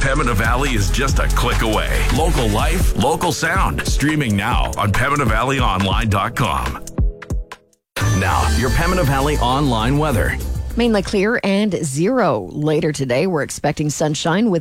Pembina Valley is just a click away. Local life, local sound. Streaming now on PembinaValleyOnline.com. Now, your Pembina Valley online weather. Mainly clear and 0. Later today, we're expecting sunshine with